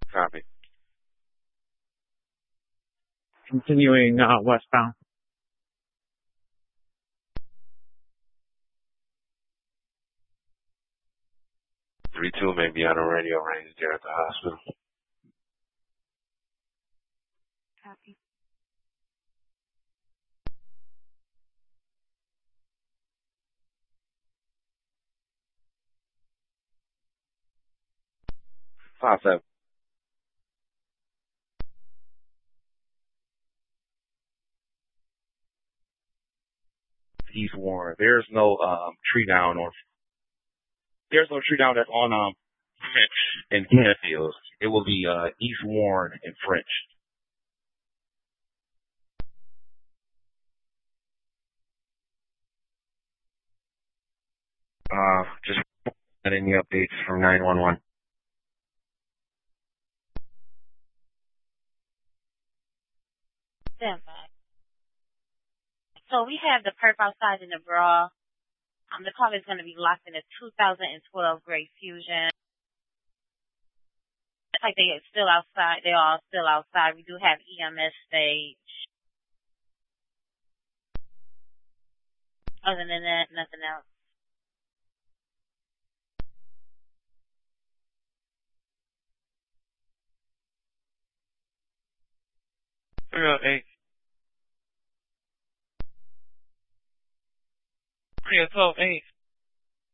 Copy. Continuing westbound. 3-2 may be on a radio range there at the hospital. Copy. Five 7. East Warren. There's no tree down that's on French and Canfield. It will be East Warren and French. Just any updates from 911. Stand by. So we have the perp outside in the bra. The car is going to be locked in a 2012 Great Fusion. It's like they are still outside. They are still outside. We do have EMS stage. Other than that, nothing else. Figure out 8. 3 12 8.